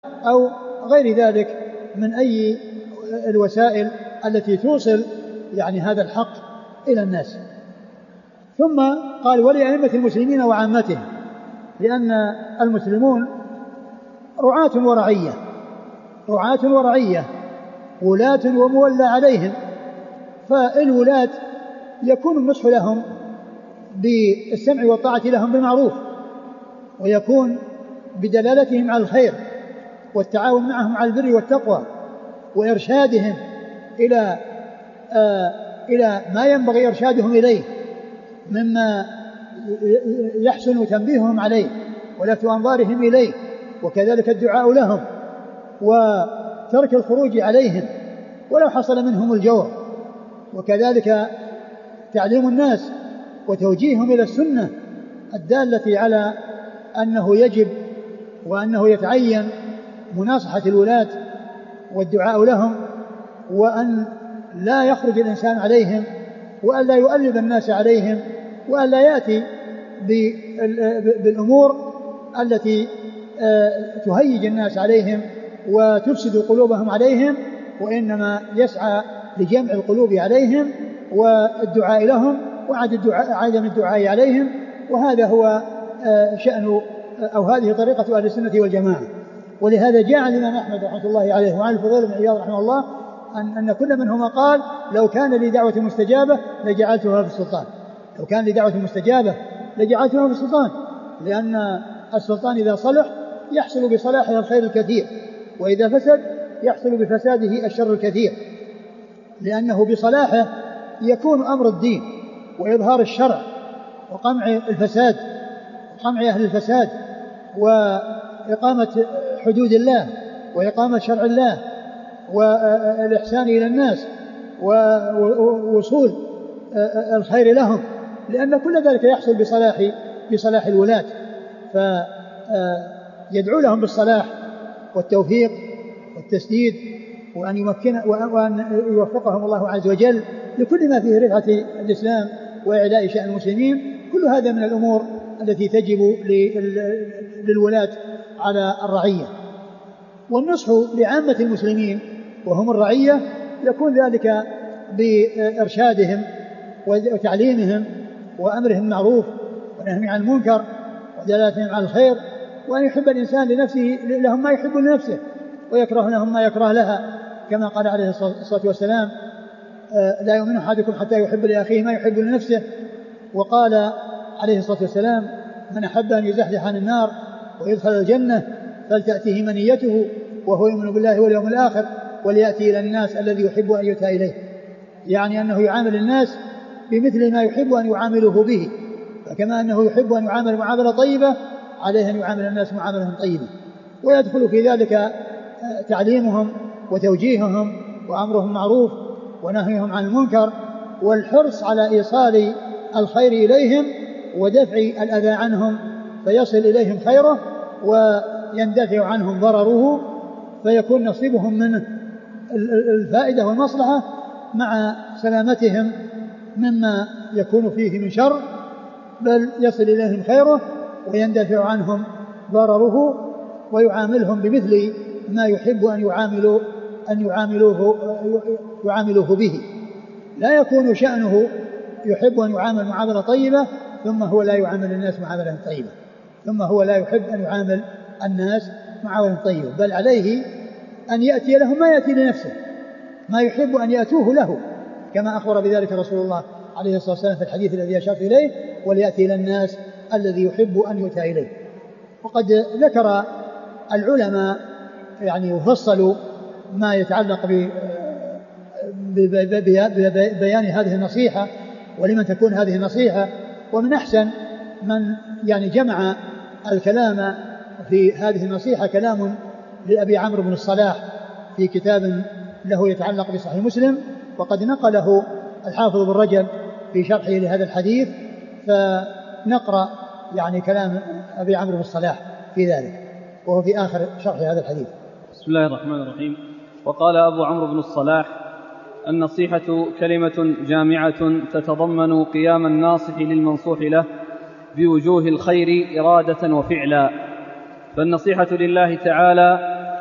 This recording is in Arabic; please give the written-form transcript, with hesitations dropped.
أو غير ذلك من أي الوسائل التي توصل يعني هذا الحق إلى الناس. ثم قال ولأئمة المسلمين وعامتهم، لأن المسلمون رعاة ورعية ولاة ومولى عليهم، فالولاة يكون النصح لهم بالسمع والطاعة لهم بالمعروف، ويكون بدلالتهم على الخير والتعاون معهم على البر والتقوى، وإرشادهم إلى ما ينبغي إرشادهم إليه مما يحسن تنبيههم عليه ولفت أنظارهم إليه، وكذلك الدعاء لهم وترك الخروج عليهم ولو حصل منهم الجور، وكذلك تعليم الناس وتوجيههم إلى السنة الدالة على أنه يجب وأنه يتعين مناصحة الولاة والدعاء لهم، وأن لا يخرج الإنسان عليهم، وأن لا يؤلب الناس عليهم، وأن لا يأتي بالأمور التي تهيج الناس عليهم وتفسد قلوبهم عليهم، وإنما يسعى لجمع القلوب عليهم والدعاء لهم وعدم الدعاء عليهم. وهذا هو شأن أو هذه طريقة أهل السنة والجماعة. ولهذا جاء الإمام أحمد رحمة الله عليه وعن الفضيل بن عياض رحمه الله أن كل منهما قال لو كان لي دعوة مستجابة لجعلتها في السلطان، لو كان لي دعوة مستجابة لجعلتها في السلطان، لأن السلطان إذا صلح يحصل بصلاحه الخير الكثير، وإذا فسد يحصل بفساده الشر الكثير، لأنه بصلاحه يكون أمر الدين وإظهار الشرع وقمع الفساد وقمع أهل الفساد وإقامة حدود الله وإقامة شرع الله والإحسان إلى الناس ووصول الخير لهم، لأن كل ذلك يحصل بصلاح الولاة، فيدعو لهم بالصلاح والتوفيق والتسديد، وأن يوفقهم الله عز وجل لكل ما فيه رفعة الإسلام وإعلاء شأن المسلمين. كل هذا من الأمور التي تجب للولاة على الرعية. والنصح لعامة المسلمين وهم الرعية يكون ذلك بإرشادهم وتعليمهم وأمرهم معروف ونهي عن المنكر ودلالتهم على الخير، وأن يحب الإنسان لنفسه لهم ما يحب لنفسه ويكره لهم ما يكره لها، كما قال عليه الصلاة والسلام لا يؤمن أحدكم حتى يحب لأخيه ما يحب لنفسه. وقال عليه الصلاة والسلام من أحب أن يزحزح عن النار ويدخل الجنة فلتأتيه منيته وهو يؤمن بالله واليوم الآخر وليأتي إلى الناس الذي يحب أن يؤتى إليه، يعني أنه يعامل الناس بمثل ما يحب أن يعامله به، فكما أنه يحب أن يعامل معاملة طيبة عليه أن يعامل الناس معاملة طيبة. ويدخل في ذلك تعليمهم وتوجيههم وأمرهم معروف ونهيهم عن المنكر، والحرص على إيصال الخير إليهم ودفع الأذى عنهم فيصل إليهم خيره ويندفع عنهم ضرره، فيكون نصيبهم منه الفائدة والمصلحة مع سلامتهم مما يكون فيه من شر، بل يصل إليهم خيره ويندفع عنهم ضرره ويعاملهم بمثل ما يحب أن يعاملوه به. لا يكون شأنه يحب أن يعامل معاملة طيبة ثم هو لا يعامل الناس معاملة طيبة، ثم هو لا يحب أن يعامل الناس معاملة طيبة، بل عليه أن يأتي لهم ما يأتي لنفسه، ما يحب أن يأتوه له، كما أخبر بذلك رسول الله عليه الصلاة والسلام في الحديث الذي أشرت إليه وليأتي إلى الناس الذي يحب أن يؤتى إليه. وقد ذكر العلماء يعني وفصلوا ما يتعلق ببيان هذه النصيحة ولمن تكون هذه النصيحة. ومن أحسن من يعني جمع الكلام في هذه النصيحة كلام لأبي عمرو بن الصلاح في كتاب له يتعلق بصحيح مسلم، وقد نقله الحافظ بن رجب في شرحه لهذا الحديث، فنقرأ يعني كلام أبي عمرو بن الصلاح في ذلك وهو في آخر شرح هذا الحديث. بسم الله الرحمن الرحيم. وقال أبو عمرو بن الصلاح: النصيحة كلمة جامعة تتضمن قيام الناصح للمنصوح له بوجوه الخير إرادة وفعلا، فالنصيحة لله تعالى